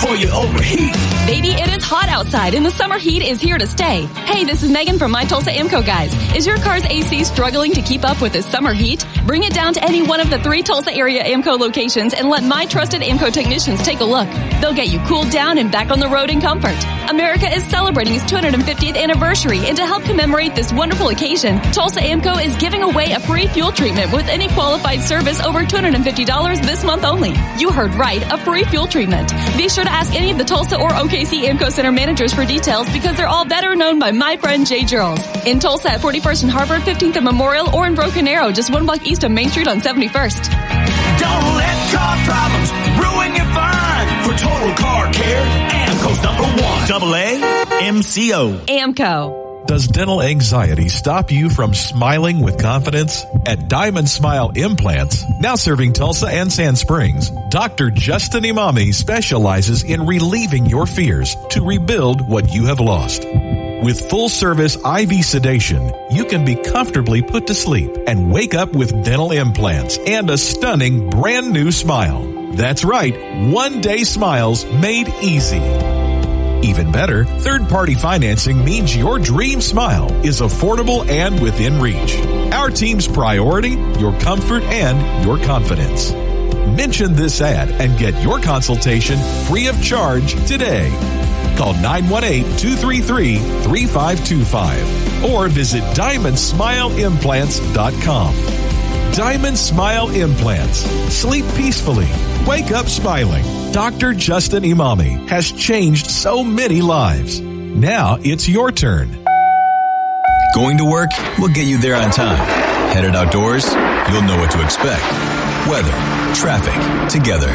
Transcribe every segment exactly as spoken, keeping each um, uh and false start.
before you overheat. Baby, it is hot outside and the summer heat is here to stay. Hey, this is Megan from My Tulsa Amco Guys. Is your car's A C struggling to keep up with this summer heat? Bring it down to any one of the three Tulsa area Amco locations and let my trusted Amco technicians take a look. They'll get you cooled down and back on the road in comfort. America is celebrating its two hundred fiftieth anniversary, and to help commemorate this wonderful occasion, Tulsa Amco is giving away a free fuel treatment with any qualified service over two hundred fifty dollars this month only. You heard right, a free fuel treatment. Be sure to ask any of the Tulsa or O K C Amco Center managers for details because they're all better known by my friend Jay Girls. In Tulsa at forty-first and Harvard, fifteenth and Memorial, or in Broken Arrow, just one block east of Main Street on seventy-first. Don't let car problems ruin your fun. For total car care, Amco's number one. Double A M C O. Amco. Does dental anxiety stop you from smiling with confidence? At Diamond Smile Implants, now serving Tulsa and Sand Springs, Doctor Justin Imami specializes in relieving your fears to rebuild what you have lost. With full-service I V sedation, you can be comfortably put to sleep and wake up with dental implants and a stunning brand new smile. That's right, one-day smiles made easy. Even better, third-party financing means your dream smile is affordable and within reach. Our team's priority, your comfort and your confidence. Mention this ad and get your consultation free of charge today. Call nine one eight, two three three, three five two five or visit diamond smile implants dot com. Diamond Smile Implants. Sleep peacefully. Wake up smiling. Doctor Justin Imami has changed so many lives. Now it's your turn. Going to work? We'll get you there on time. Headed outdoors? You'll know what to expect. Weather, traffic, together.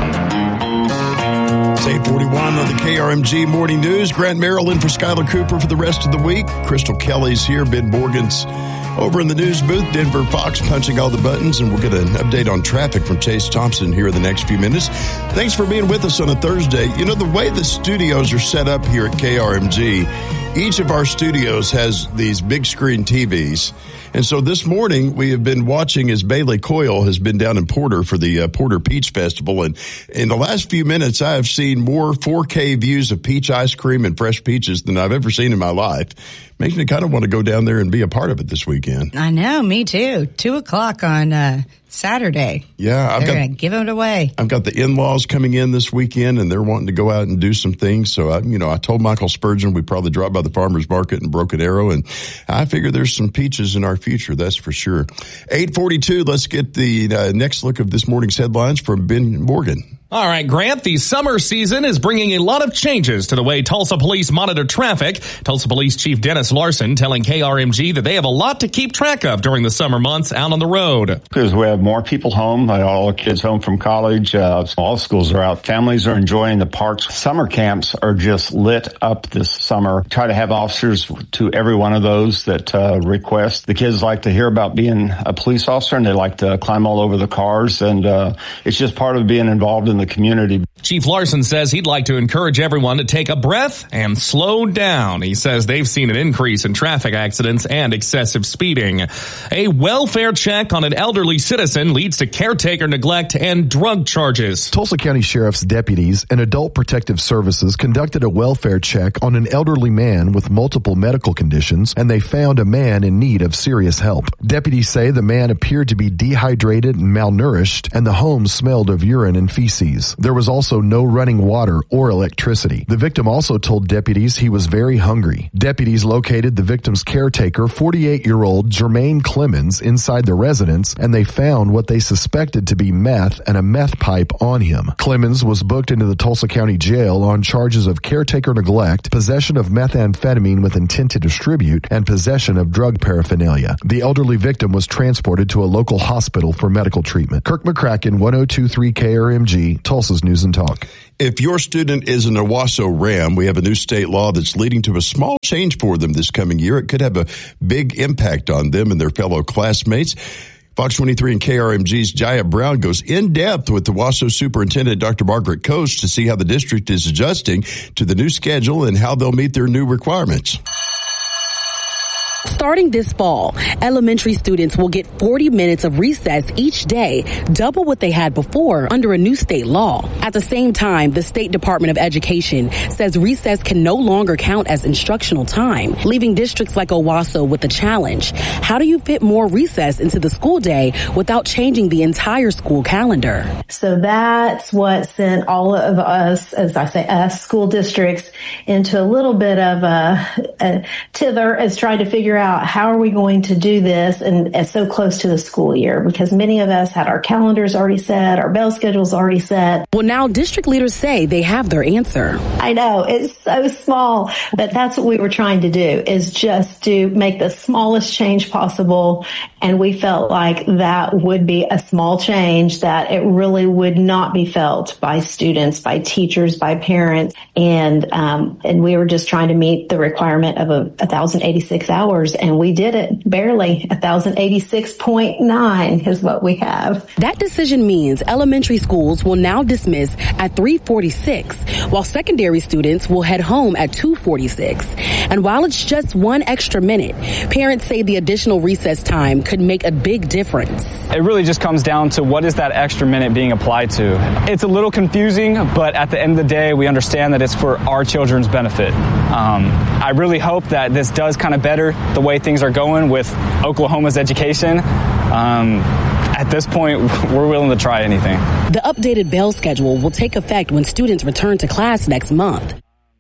It's eight forty-one on the K R M G Morning News. Grant Merrill in for Skylar Cooper for the rest of the week. Crystal Kelly's here. Ben Morgan's over in the news booth. Denver Fox punching all the buttons, and we'll get an update on traffic from Chase Thompson here in the next few minutes. Thanks for being with us on a Thursday. You know, the way the studios are set up here at K R M G, each of our studios has these big screen T Vs. And so this morning we have been watching as Bailey Coyle has been down in Porter for the uh, Porter Peach Festival. And in the last few minutes, I have seen more four K views of peach ice cream and fresh peaches than I've ever seen in my life. Makes me kind of want to go down there and be a part of it this weekend. I know, me too. Two o'clock on uh, Saturday. Yeah, I've they're got gonna give it away. I've got the in-laws coming in this weekend, and they're wanting to go out and do some things. So I, you know, I told Michael Spurgeon we'd probably drop by the farmers market in Broken Arrow, and I figure there's some peaches in our future. That's for sure. eight forty-two. Let's get the uh, next look of this morning's headlines from Ben Morgan. All right, Grant, the summer season is bringing a lot of changes to the way Tulsa police monitor traffic. Tulsa Police Chief Dennis Larson telling K R M G that they have a lot to keep track of during the summer months out on the road. Because we have more people home, all the kids home from college, uh, all schools are out, families are enjoying the parks. Summer camps are just lit up this summer. Try to have officers to every one of those that uh, request. The kids like to hear about being a police officer, and they like to climb all over the cars, and uh, it's just part of being involved in the community. Chief Larson says he'd like to encourage everyone to take a breath and slow down. He says they've seen an increase in traffic accidents and excessive speeding. A welfare check on an elderly citizen leads to caretaker neglect and drug charges. Tulsa County Sheriff's deputies and Adult Protective Services conducted a welfare check on an elderly man with multiple medical conditions, and they found a man in need of serious help. Deputies say the man appeared to be dehydrated and malnourished, and the home smelled of urine and feces. There was also no running water or electricity. The victim also told deputies he was very hungry. Deputies located the victim's caretaker, forty-eight-year-old Jermaine Clemens, inside the residence, and they found what they suspected to be meth and a meth pipe on him. Clemens was booked into the Tulsa County Jail on charges of caretaker neglect, possession of methamphetamine with intent to distribute, and possession of drug paraphernalia. The elderly victim was transported to a local hospital for medical treatment. Kirk McCracken, one oh two point three K R M G, Tulsa's News and Talk. If your student is an Owasso Ram, we have a new state law that's leading to a small change for them this coming year. It could have a big impact on them and their fellow classmates. Fox twenty-three and K R M G's Jaya Brown goes in depth with the Owasso Superintendent, Doctor Margaret Coast, to see how the district is adjusting to the new schedule and how they'll meet their new requirements. Starting this fall, elementary students will get forty minutes of recess each day, double what they had before under a new state law. At the same time, the State Department of Education says recess can no longer count as instructional time, leaving districts like Owasso with a challenge. How do you fit more recess into the school day without changing the entire school calendar? So that's what sent all of us, as I say, us school districts into a little bit of a, a tither as trying to figure out how are we going to do this and, and so close to the school year, because many of us had our calendars already set, our bell schedules already set. Well, now district leaders say they have their answer. I know it's so small, but that's what we were trying to do, is just to make the smallest change possible. And we felt like that would be a small change, that it really would not be felt by students, by teachers, by parents. And, um, and we were just trying to meet the requirement of a one thousand eighty-six hours. And we did it barely. one thousand eighty-six point nine is what we have. That decision means elementary schools will now dismiss at three forty-six, while secondary students will head home at two forty-six. And while it's just one extra minute, parents say the additional recess time could make a big difference. It really just comes down to what is that extra minute being applied to. It's a little confusing, but at the end of the day, we understand that it's for our children's benefit. Um, I really hope that this does kind of better the way things are going with Oklahoma's education. Um, at this point, we're willing to try anything. The updated bell schedule will take effect when students return to class next month.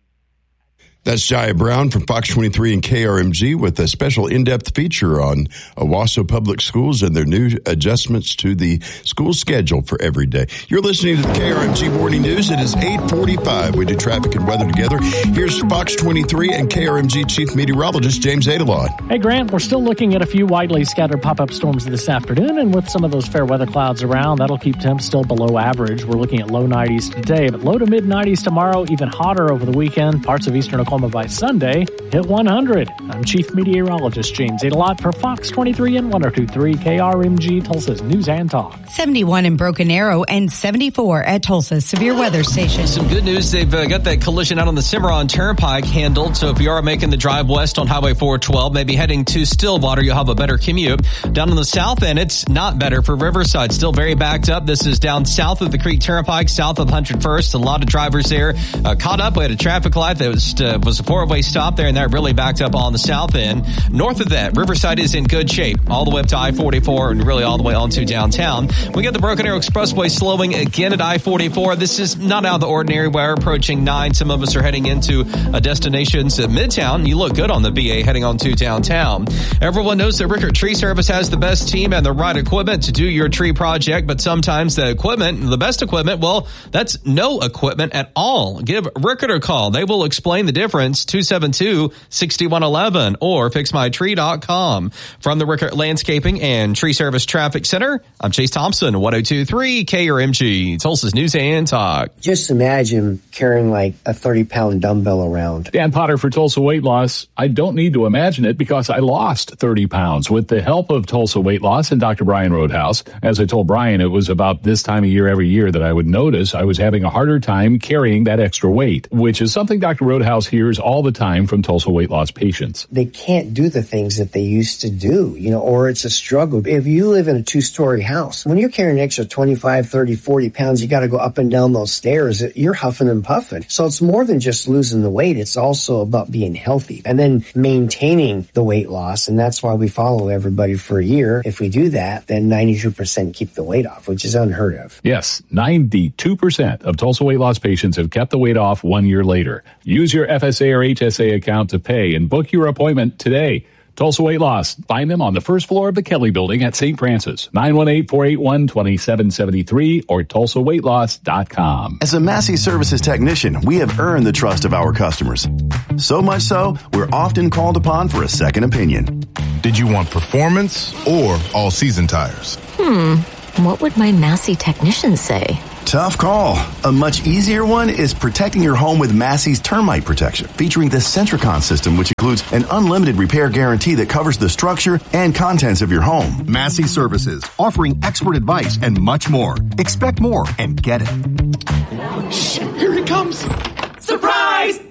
That's Jaya Brown from Fox twenty-three and K R M G with a special in-depth feature on Owasso Public Schools and their new adjustments to the school schedule for every day. You're listening to the K R M G Morning News. It is eight forty-five. We do traffic and weather together. Here's Fox twenty-three and K R M G Chief Meteorologist James Adelon. Hey, Grant, we're still looking at a few widely scattered pop-up storms this afternoon, and with some of those fair weather clouds around, that'll keep temps still below average. We're looking at low nineties today, but low to mid nineties tomorrow, even hotter over the weekend. Parts of eastern Oklahoma by Sunday hit one hundred. I'm Chief Meteorologist James Adelot for Fox twenty-three and one oh two point three K R M G, Tulsa's News and Talk. seventy-one in Broken Arrow and seventy-four at Tulsa's Severe Weather Station. Some good news. They've uh, got that collision out on the Cimarron Turnpike handled. So if you are making the drive west on Highway four twelve, maybe heading to Stillwater, you'll have a better commute. Down on the south end, it's not better for Riverside. Still very backed up. This is down south of the Creek Turnpike, south of one hundred first. A lot of drivers there uh, caught up. We had a traffic light that was, uh, was a four-way stop there, and that really backed up on the south end. North of that, Riverside is in good shape, all the way up to I forty-four and really all the way onto downtown. We got the Broken Arrow Expressway slowing again at I forty-four. This is not out of the ordinary. We're approaching nine. Some of us are heading into uh, destinations at Midtown. You look good on the B A heading on to downtown. Everyone knows that Rickert Tree Service has the best team and the right equipment to do your tree project, but sometimes the equipment, the best equipment, well, that's no equipment at all. Give Rickert a call. They will explain the difference. two seven two, six one one one or fix my tree dot com. From the Rickert Landscaping and Tree Service Traffic Center, I'm Chase Thompson, one oh two point three K R M G, Tulsa's News and Talk. Just imagine carrying like a thirty pound dumbbell around. Dan Potter for Tulsa Weight Loss. I don't need to imagine it because I lost thirty pounds with the help of Tulsa Weight Loss and Doctor Brian Roadhouse. As I told Brian, it was about this time of year every year that I would notice I was having a harder time carrying that extra weight, which is something Doctor Roadhouse hears all the time from Tulsa Weight Loss patients. They can't do the things that they used to do, you know, or it's a struggle. If you live in a two-story house, when you're carrying an extra twenty-five, thirty, forty pounds, you got to go up and down those stairs. You're huffing and puffing. So it's more than just losing the weight. It's also about being healthy and then maintaining the weight loss. And that's why we follow everybody for a year. If we do that, then ninety-two percent keep the weight off, which is unheard of. Yes, ninety-two percent of Tulsa Weight Loss patients have kept the weight off one year later. Use your F S A or H S A account to pay and book your appointment today. Tulsa Weight Loss. Find them on the first floor of the Kelly Building at Saint Francis. nine one eight, four eight one, two seven seven three or tulsa weight loss dot com. As a Massey Services technician, we have earned the trust of our customers. So much so, we're often called upon for a second opinion. Did you want performance or all-season tires? Hmm. What would my Massey technician say? Tough call. A much easier one is protecting your home with Massey's termite protection, featuring the Centricon system, which includes an unlimited repair guarantee that covers the structure and contents of your home. Massey Services, offering expert advice and much more. Expect more and get it. Shh, here he comes. Surprise!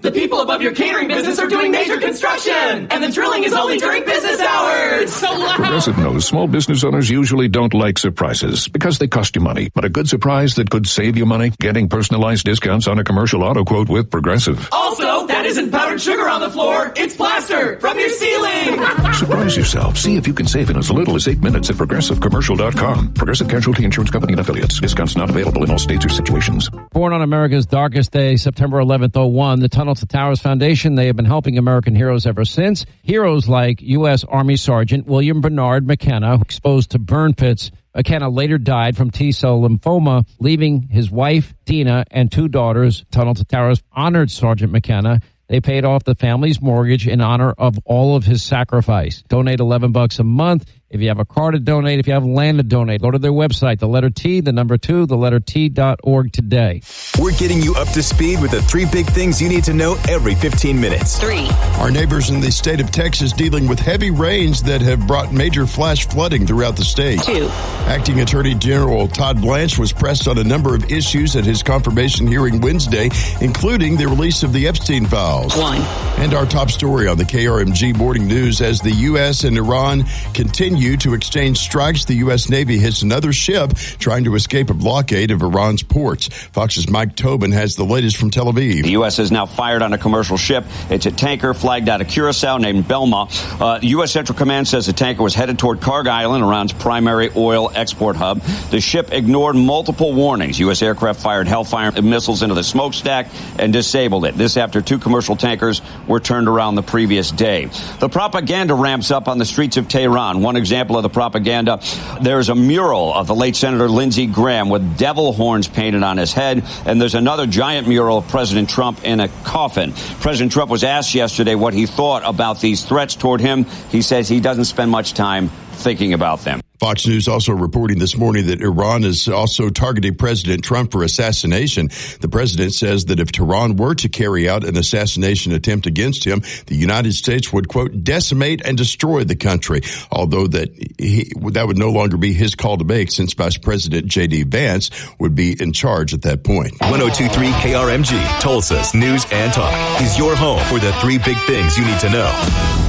The people above your catering business are doing major construction, and the drilling is only during business hours. So loud. Progressive knows small business owners usually don't like surprises because they cost you money. But a good surprise that could save you money? Getting personalized discounts on a commercial auto quote with Progressive. Also, that isn't powdered sugar on the floor. It's plaster from your ceiling. Surprise yourself. See if you can save in as little as eight minutes at progressive commercial dot com. Progressive Casualty Insurance Company and affiliates. Discounts not available in all states or situations. Born on America's darkest day, September eleventh, oh one, the Tunnel to Towers Foundation, they have been helping American heroes ever since. Heroes like U S. Army Sergeant William Bernard McKenna, exposed to burn pits. McKenna later died from T-cell lymphoma, leaving his wife, Dina, and two daughters. Tunnel to Towers honored Sergeant McKenna. They paid off the family's mortgage in honor of all of his sacrifice. Donate eleven bucks a month. If you have a car to donate, if you have land to donate, go to their website, the letter T, the number two, the letter T dot org today. We're getting you up to speed with the three big things you need to know every fifteen minutes. Three. Our neighbors in the state of Texas dealing with heavy rains that have brought major flash flooding throughout the state. Two. Acting Attorney General Todd Blanche was pressed on a number of issues at his confirmation hearing Wednesday, including the release of the Epstein files. One. And our top story on the K R M G Morning News, as the U S and Iran continue to exchange strikes, the U S. Navy hits another ship trying to escape a blockade of Iran's ports. Fox's Mike Tobin has the latest from Tel Aviv. The U S has now fired on a commercial ship. It's a tanker flagged out of Curacao named Belma. Uh, the U S. Central Command says the tanker was headed toward Karg Island, Iran's primary oil export hub. The ship ignored multiple warnings. U S aircraft fired Hellfire missiles into the smokestack and disabled it. This after two commercial tankers were turned around the previous day. The propaganda ramps up on the streets of Tehran. One example of the propaganda, there's a mural of the late Senator Lindsey Graham with devil horns painted on his head, and there's another giant mural of President Trump in a coffin. President Trump was asked yesterday what he thought about these threats toward him. He says he doesn't spend much time thinking about them. Fox News also reporting this morning that Iran is also targeting President Trump for assassination. The president says that if Tehran were to carry out an assassination attempt against him, the United States would, quote, decimate and destroy the country, although that he, that would no longer be his call to make, since Vice President J D. Vance would be in charge at that point. one oh two point three K R M G, Tulsa's News and Talk, is your home for the three big things you need to know.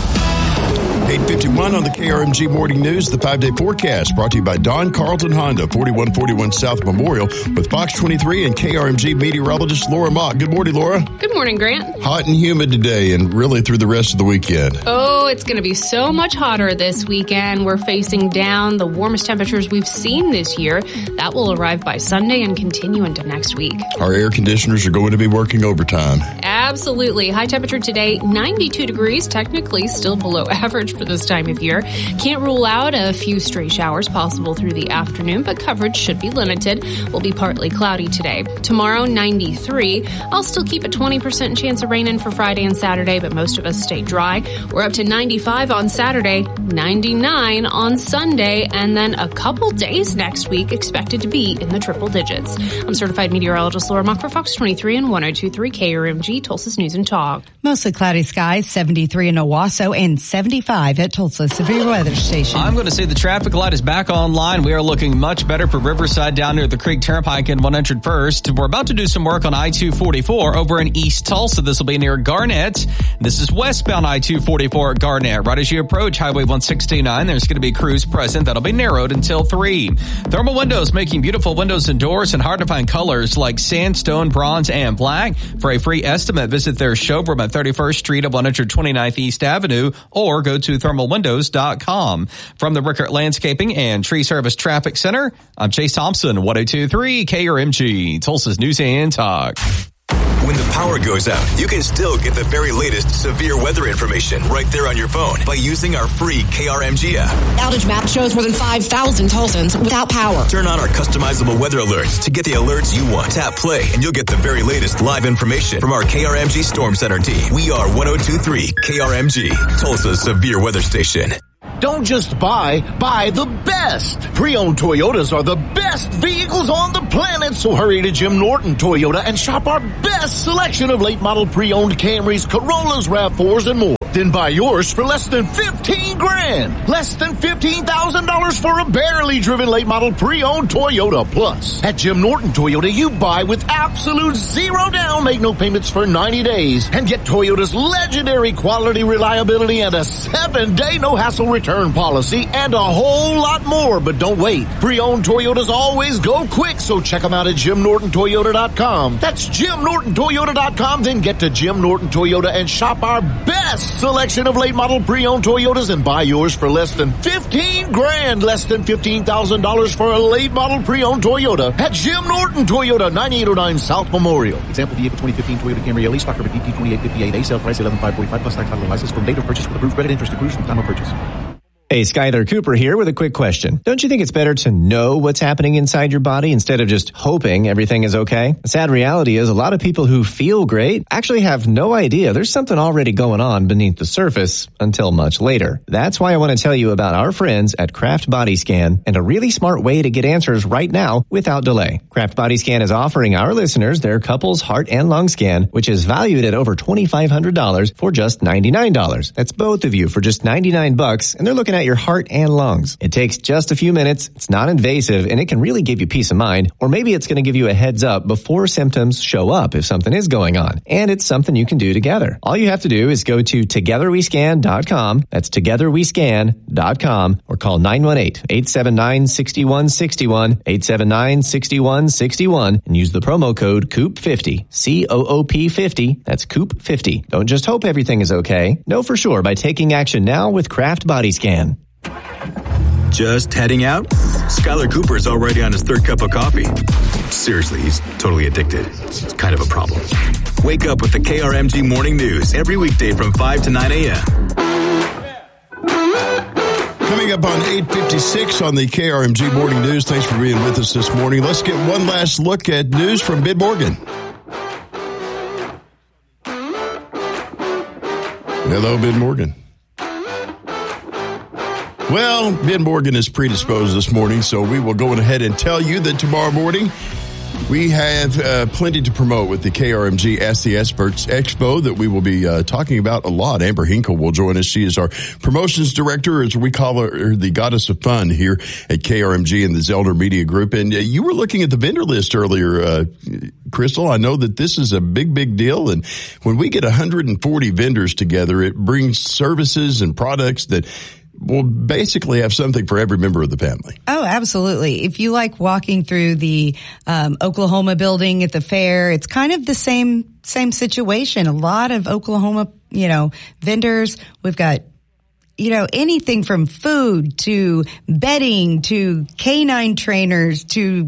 eight fifty-one on the K R M G Morning News, the five-day forecast brought to you by Don Carlton Honda, forty-one forty-one South Memorial, with Fox twenty-three and K R M G meteorologist Laura Mock. Good morning, Laura. Good morning, Grant. Hot and humid today and really through the rest of the weekend. Oh, it's going to be so much hotter this weekend. We're facing down the warmest temperatures we've seen this year. That will arrive by Sunday and continue into next week. Our air conditioners are going to be working overtime. Absolutely. High temperature today, ninety-two degrees, technically still below average for this time of year. Can't rule out a few stray showers possible through the afternoon, but coverage should be limited. Will be partly cloudy today. Tomorrow, ninety-three. I'll still keep a twenty percent chance of rain in for Friday and Saturday, but most of us stay dry. We're up to ninety-five on Saturday, ninety-nine on Sunday, and then a couple days next week expected to be in the triple digits. I'm certified meteorologist Laura Mock for Fox twenty-three and one oh two point three K R M G, Tulsa's News and Talk. Mostly cloudy skies, seventy-three in Owasso and seventy-five at Tulsa Severe Weather Station. I'm going to say the traffic light is back online. We are looking much better for Riverside down near the Creek Turnpike and one hundred first. We're about to do some work on I two forty-four over in East Tulsa. This will be near Garnett. This is westbound I two forty-four at Garnett. Right as you approach Highway one sixty-nine, there's going to be crews present. That'll be narrowed until three. Thermal Windows, making beautiful windows and doors in hard to find colors like sandstone, bronze, and black. For a free estimate, visit their showroom at thirty-first Street of one hundred twenty-ninth East Avenue or go to thermal windows dot com. From the Rickert Landscaping and Tree Service Traffic Center, I'm Chase Thompson, one oh two point three K R M G, Tulsa's News and Talk. When the power goes out, you can still get the very latest severe weather information right there on your phone by using our free K R M G app. Outage map shows more than five thousand Tulsans without power. Turn on our customizable weather alerts to get the alerts you want. Tap play and you'll get the very latest live information from our K R M G Storm Center team. We are one oh two point three K R M G, Tulsa's severe weather station. Don't just buy, buy the best. Pre-owned Toyotas are the best vehicles on the planet, so hurry to Jim Norton Toyota and shop our best selection of late model pre-owned Camrys, Corollas, RAV fours, and more. Then buy yours for less than fifteen grand. Less than fifteen thousand dollars for a barely driven late model pre-owned Toyota. Plus, at Jim Norton Toyota, you buy with absolute zero down, make no payments for ninety days, and get Toyota's legendary quality, reliability, and a seven-day no-hassle return policy, and a whole lot more. But don't wait. Pre-owned Toyotas always go quick, so check them out at Jim Norton Toyota dot com. That's Jim Norton Toyota dot com. Then get to Jim Norton Toyota and shop our best selection of late model pre-owned Toyotas and buy yours for less than fifteen grand. Less than fifteen thousand dollars for a late model pre-owned Toyota at Jim Norton Toyota, ninety-eight oh nine South Memorial. Example vehicle twenty fifteen Toyota Camry L E, stock number B P twenty-eight fifty-eight A, sale price eleven thousand five hundred forty-five plus tax title and license from date of purchase with approved credit interest accrues from time of purchase. Hey, Skyler Cooper here with a quick question. Don't you think it's better to know what's happening inside your body instead of just hoping everything is okay? The sad reality is a lot of people who feel great actually have no idea there's something already going on beneath the surface until much later. That's why I want to tell you about our friends at Kraft Body Scan and a really smart way to get answers right now without delay. Kraft Body Scan is offering our listeners their couple's heart and lung scan, which is valued at over twenty-five hundred dollars for just ninety-nine dollars. That's both of you for just ninety-nine bucks, and they're looking at your heart and lungs. It takes just a few minutes, it's not invasive, and it can really give you peace of mind, or maybe it's going to give you a heads up before symptoms show up if something is going on. And it's something you can do together. All you have to do is go to together we scan dot com, that's together we scan dot com, or call nine one eight, eight seven nine, six one six one, eight seven nine, six one six one, and use the promo code C O O P fifty, C O O P fifty, that's C O O P fifty. Don't just hope everything is okay. Know for sure by taking action now with Kraft Body Scan. Just heading out? Skyler Cooper's already on his third cup of coffee. Seriously, he's totally addicted. It's kind of a problem. Wake up with the K R M G Morning News every weekday from five to nine a.m. Coming up on eight fifty-six on the K R M G Morning News. Thanks for being with us this morning. Let's get one last look at news from Ben Morgan. Hello, Ben Morgan. Well, Ben Morgan is predisposed this morning, so we will go ahead and tell you that tomorrow morning we have uh, plenty to promote with the K R M G Ask the Experts Expo that we will be uh, talking about a lot. Amber Hinkle will join us. She is our promotions director, as we call her, the goddess of fun here at K R M G and the Zelder Media Group. And uh, you were looking at the vendor list earlier, uh, Crystal. I know that this is a big, big deal. And when we get one hundred forty vendors together, it brings services and products that will basically have something for every member of the family. Oh, absolutely. If you like walking through the um, Oklahoma building at the fair, it's kind of the same same situation. A lot of Oklahoma, you know, vendors. We've got, you know, anything from food to bedding to canine trainers to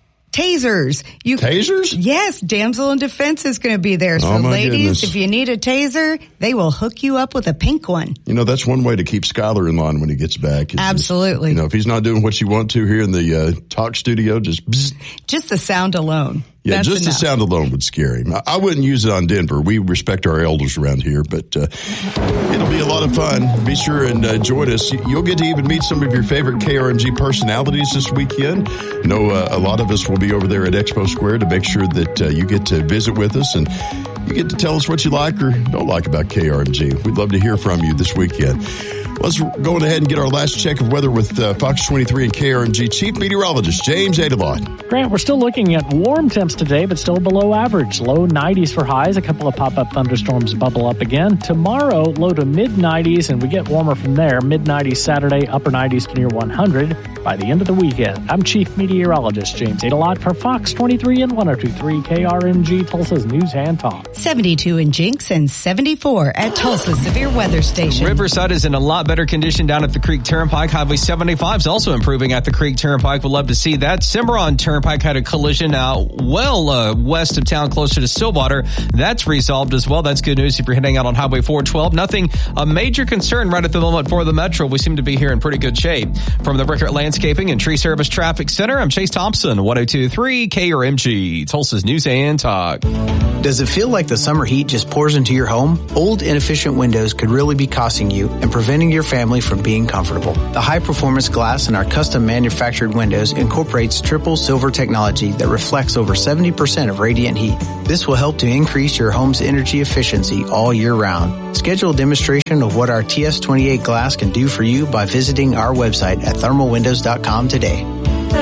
tasers. You, tasers? Yes, Damsel in Defense is going to be there. So, oh ladies, goodness. if you need a taser, they will hook you up with a pink one. You know, that's one way to keep Skyler in line when he gets back. Absolutely. Just, you know, if he's not doing what you want to here in the uh, talk studio, just bzz. Just the sound alone. Yeah, That's just enough. the sound alone would scare him. I wouldn't use it on Denver. We respect our elders around here, but uh, it'll be a lot of fun. Be sure and uh, join us. You'll get to even meet some of your favorite K R M G personalities this weekend. I know uh, a lot of us will be over there at Expo Square to make sure that uh, you get to visit with us and you get to tell us what you like or don't like about K R M G. We'd love to hear from you this weekend. Let's go ahead and get our last check of weather with uh, Fox twenty-three and K R M G Chief Meteorologist James Adelot. Grant, we're still looking at warm temps today, but still below average. Low nineties for highs. A couple of pop-up thunderstorms bubble up again. Tomorrow, low to mid nineties, and we get warmer from there. mid nineties Saturday, upper nineties to near one hundred by the end of the weekend. I'm Chief Meteorologist James Adelot for Fox twenty-three and one oh two point three K R M G, Tulsa's News and Talk. seventy-two in Jinx and seventy-four at Tulsa's Severe Weather Station. Riverside is in a lot better condition down at the Creek Turnpike. Highway seventy-five is also improving at the Creek Turnpike. We'd love to see that. Cimarron Turnpike had a collision out well uh, west of town, closer to Stillwater. That's resolved as well. That's good news if you're heading out on Highway four twelve. Nothing a major concern right at the moment for the Metro. We seem to be here in pretty good shape. From the Rickert Landscaping and Tree Service Traffic Center, I'm Chase Thompson, one oh two point three K R M G, Tulsa's News and Talk. Does it feel like the summer heat just pours into your home? Old, inefficient windows could really be costing you and preventing your your family from being comfortable. The high-performance glass in our custom-manufactured windows incorporates triple silver technology that reflects over seventy percent of radiant heat. This will help to increase your home's energy efficiency all year round. Schedule a demonstration of what our T S twenty-eight glass can do for you by visiting our website at thermal windows dot com today.